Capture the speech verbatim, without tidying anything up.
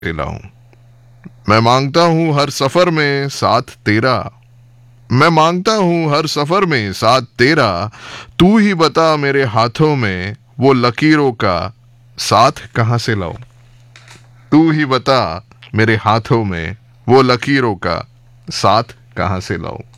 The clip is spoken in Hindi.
से लाऊं। मैं मांगता हूं हर सफर में साथ तेरा, मैं मांगता हूं हर सफर में साथ तेरा। तू ही बता मेरे हाथों में वो लकीरों का साथ कहां से लाऊं। तू ही बता मेरे हाथों में वो लकीरों का साथ कहां से लाऊं।